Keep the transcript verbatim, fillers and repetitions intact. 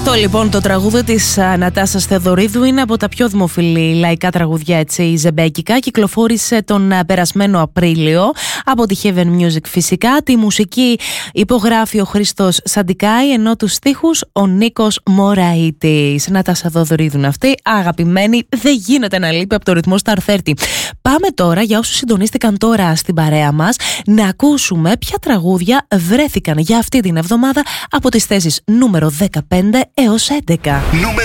Αυτό λοιπόν το τραγούδι της Νατάσας Θεοδωρίδου είναι από τα πιο δημοφιλή λαϊκά τραγουδιά, έτσι, ζεμπέκικα. Κυκλοφόρησε τον περασμένο Απρίλιο από τη Heaven Music φυσικά. Τη μουσική υπογράφει ο Χρήστος Σαντικάη, ενώ τους στίχους ο Νίκος Μωραΐτης. Νατάσα Θεοδωρίδου είναι αυτή, αγαπημένη, δεν γίνεται να λείπει από το ρυθμό Star τριάντα. Πάμε τώρα, για όσους συντονίστηκαν τώρα στην παρέα μας, να ακούσουμε ποια τραγούδια βρέθηκαν για αυτή την εβδομάδα από τις θέσεις νούμερο δεκαπέντε έως έντεκα.